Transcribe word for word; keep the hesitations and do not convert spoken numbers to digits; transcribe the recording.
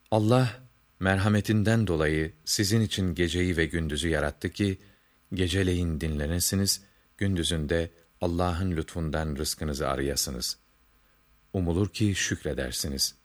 Allah merhametinden dolayı sizin için geceyi ve gündüzü yarattı ki geceleyin dinlenesiniz, gündüzün de Allah'ın lütfundan rızkınızı arayasınız. Umulur ki şükredersiniz.